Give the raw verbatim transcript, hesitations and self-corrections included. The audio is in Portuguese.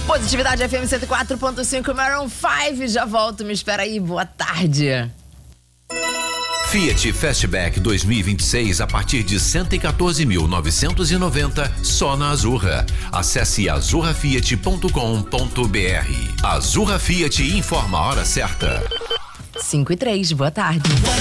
Positividade F M cento e quatro ponto cinco, Maroon cinco, já volto, me espera aí, boa tarde. Fiat Fastback dois mil e vinte e seis a partir de cento e quatorze mil novecentos e noventa só na Azurra. Acesse azurra fiat ponto com ponto br. Azurra Fiat informa a hora certa. cinco e três, boa tarde.